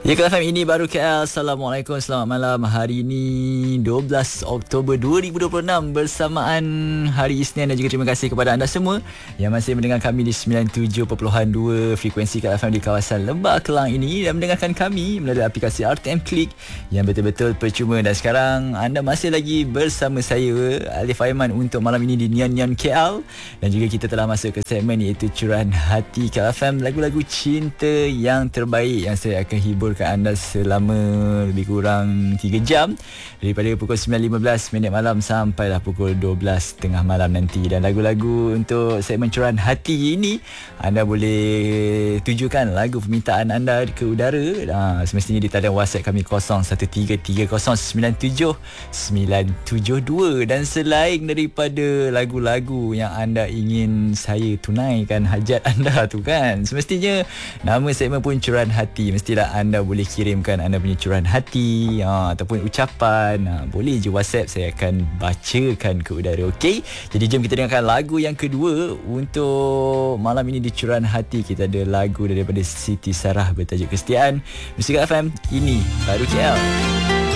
Ya, KFM ini baru KL. Assalamualaikum, selamat malam. Hari ini 12 Oktober 2026 bersamaan Hari Isnin, dan juga terima kasih kepada anda semua yang masih mendengar kami di 97.2 frekuensi KFM di kawasan Lembah Kelang ini, dan mendengarkan kami melalui aplikasi RTM Click yang betul-betul percuma. Dan sekarang anda masih lagi bersama saya, Alif Aiman, untuk malam ini di Nian Nian KL, dan juga kita telah masuk ke segmen iaitu Curahan Hati KFM, lagu-lagu cinta yang terbaik yang saya akan hibur ke anda selama lebih kurang 3 jam, daripada pukul 9.15 malam sampailah pukul 12 malam nanti. Dan lagu-lagu untuk segmen Curahan Hati ini, anda boleh tujukan lagu permintaan anda ke udara, semestinya di talian WhatsApp kami 0133097972. Dan selain daripada lagu-lagu yang anda ingin saya tunaikan hajat anda tu kan, semestinya nama segmen pun Curahan Hati. Mestilah anda boleh kirimkan anda punya curahan hati ataupun ucapan. Boleh je WhatsApp, saya akan bacakan ke udara. Okey, jadi jom kita dengarkan lagu yang kedua untuk malam ini di Curahan Hati. Kita ada lagu daripada Siti Sarah bertajuk Kesetiaan. Musik FM ini baru KL.